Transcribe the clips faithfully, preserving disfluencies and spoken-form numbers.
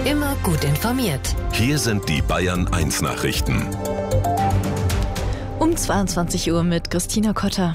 Immer gut informiert. Hier sind die Bayern eins Nachrichten. Um zweiundzwanzig Uhr mit Christina Kotter.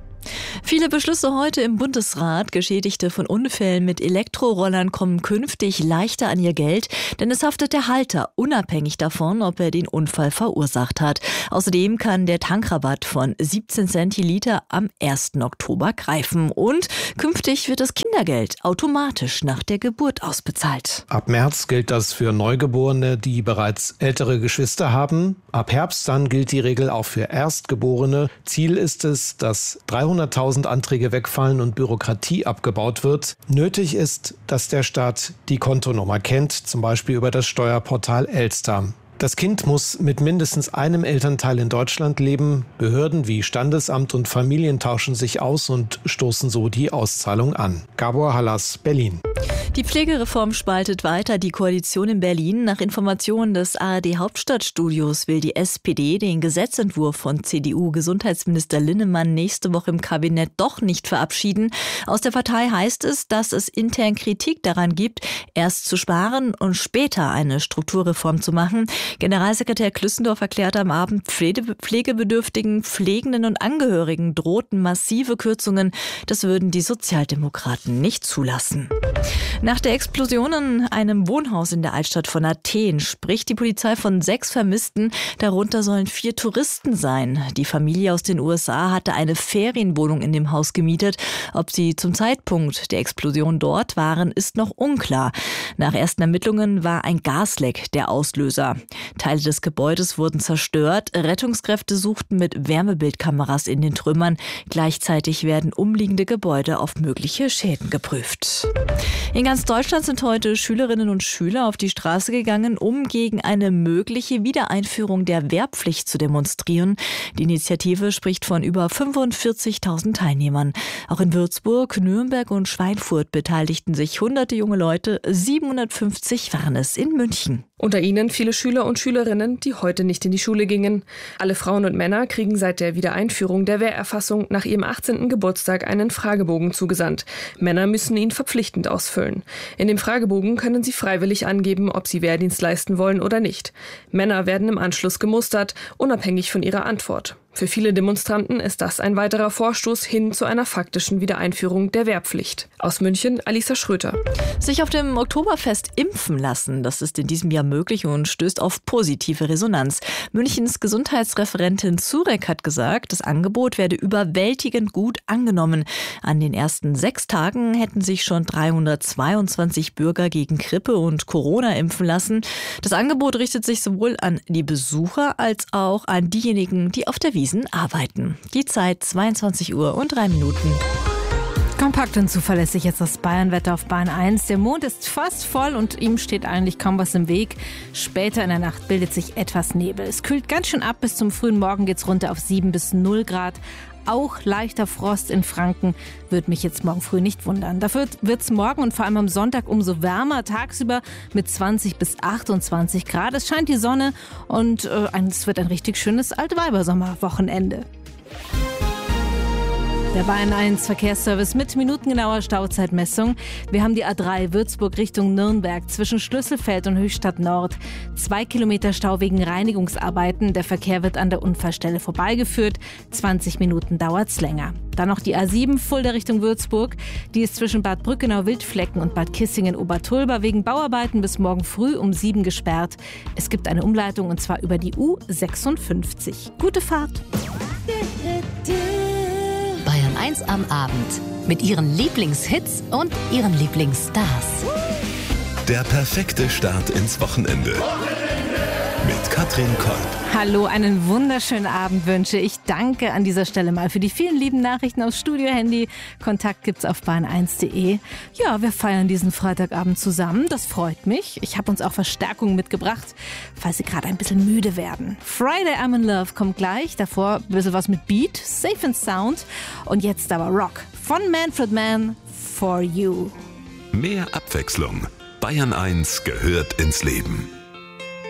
Viele Beschlüsse heute im Bundesrat. Geschädigte von Unfällen mit Elektrorollern kommen künftig leichter an ihr Geld, denn es haftet der Halter, unabhängig davon, ob er den Unfall verursacht hat. Außerdem kann der Tankrabatt von siebzehn Cent je Liter am ersten Oktober greifen. Und künftig wird das Kindergeld automatisch nach der Geburt ausbezahlt. Ab März gilt das für Neugeborene, die bereits ältere Geschwister haben. Ab Herbst dann gilt die Regel auch für Erstgeborene. Ziel ist es, dass dreihunderttausend Anträge wegfallen und Bürokratie abgebaut wird. Nötig ist, dass der Staat die Kontonummer kennt, zum Beispiel über das Steuerportal Elster. Das Kind muss mit mindestens einem Elternteil in Deutschland leben. Behörden wie Standesamt und Familien tauschen sich aus und stoßen so die Auszahlung an. Gabor Hallas, Berlin. Die Pflegereform spaltet weiter die Koalition in Berlin. Nach Informationen des A R D-Hauptstadtstudios will die S P D den Gesetzentwurf von C D U-Gesundheitsminister Linnemann nächste Woche im Kabinett doch nicht verabschieden. Aus der Partei heißt es, dass es intern Kritik daran gibt, erst zu sparen und später eine Strukturreform zu machen. Generalsekretär Klüssendorf erklärte am Abend, Pflegebedürftigen, Pflegenden und Angehörigen drohten massive Kürzungen. Das würden die Sozialdemokraten nicht zulassen. Nach der Explosion in einem Wohnhaus in der Altstadt von Athen spricht die Polizei von sechs Vermissten. Darunter sollen vier Touristen sein. Die Familie aus den U S A hatte eine Ferienwohnung in dem Haus gemietet. Ob sie zum Zeitpunkt der Explosion dort waren, ist noch unklar. Nach ersten Ermittlungen war ein Gasleck der Auslöser. Teile des Gebäudes wurden zerstört. Rettungskräfte suchten mit Wärmebildkameras in den Trümmern. Gleichzeitig werden umliegende Gebäude auf mögliche Schäden geprüft. In ganz Deutschland sind heute Schülerinnen und Schüler auf die Straße gegangen, um gegen eine mögliche Wiedereinführung der Wehrpflicht zu demonstrieren. Die Initiative spricht von über fünfundvierzigtausend Teilnehmern. Auch in Würzburg, Nürnberg und Schweinfurt beteiligten sich hunderte junge Leute. siebenhundertfünfzig waren es in München. Unter ihnen viele Schüler und Schülerinnen, die heute nicht in die Schule gingen. Alle Frauen und Männer kriegen seit der Wiedereinführung der Wehrerfassung nach ihrem achtzehnten Geburtstag einen Fragebogen zugesandt. Männer müssen ihn verpflichtend ausfüllen. In dem Fragebogen können sie freiwillig angeben, ob sie Wehrdienst leisten wollen oder nicht. Männer werden im Anschluss gemustert, unabhängig von ihrer Antwort. Für viele Demonstranten ist das ein weiterer Vorstoß hin zu einer faktischen Wiedereinführung der Wehrpflicht. Aus München, Alisa Schröter. Sich auf dem Oktoberfest impfen lassen, das ist in diesem Jahr möglich und stößt auf positive Resonanz. Münchens Gesundheitsreferentin Zurek hat gesagt, das Angebot werde überwältigend gut angenommen. An den ersten sechs Tagen hätten sich schon dreihundertzweiundzwanzig Bürger gegen Grippe und Corona impfen lassen. Das Angebot richtet sich sowohl an die Besucher als auch an diejenigen, die auf der Wiesn arbeiten. Die Zeit zweiundzwanzig Uhr und drei Minuten. Kompakt und zuverlässig jetzt das Bayernwetter auf Bahn eins. Der Mond ist fast voll und ihm steht eigentlich kaum was im Weg. Später in der Nacht bildet sich etwas Nebel. Es kühlt ganz schön ab. Bis zum frühen Morgen geht's runter auf sieben bis null Grad. Auch leichter Frost in Franken wird mich jetzt morgen früh nicht wundern. Dafür wird es morgen und vor allem am Sonntag umso wärmer, tagsüber mit zwanzig bis achtundzwanzig Grad. Es scheint die Sonne und äh, es wird ein richtig schönes Altweibersommerwochenende. Der Bayern eins Verkehrsservice mit minutengenauer Stauzeitmessung. Wir haben die A drei Würzburg Richtung Nürnberg zwischen Schlüsselfeld und Höchstadt Nord. Zwei Kilometer Stau wegen Reinigungsarbeiten. Der Verkehr wird an der Unfallstelle vorbeigeführt. zwanzig Minuten dauert's länger. Dann noch die A sieben Fulda Richtung Würzburg. Die ist zwischen Bad Brückenau-Wildflecken und Bad Kissingen-Obertulba wegen Bauarbeiten bis morgen früh um sieben gesperrt. Es gibt eine Umleitung und zwar über die U sechsundfünfzig. Gute Fahrt! Bayern eins am Abend mit ihren Lieblingshits und ihren Lieblingsstars. Der perfekte Start ins Wochenende. Mit Katrin Kolb. Hallo, einen wunderschönen Abend wünsche ich. Danke an dieser Stelle mal für die vielen lieben Nachrichten aufs Studio-Handy. Kontakt gibt's auf bahn eins punkt de. Ja, wir feiern diesen Freitagabend zusammen. Das freut mich. Ich habe uns auch Verstärkung mitgebracht, falls Sie gerade ein bisschen müde werden. Friday I'm in Love kommt gleich. Davor ein bisschen was mit Beat, Safe and Sound. Und jetzt aber Rock von Manfred Mann, For You. Mehr Abwechslung. Bayern eins gehört ins Leben.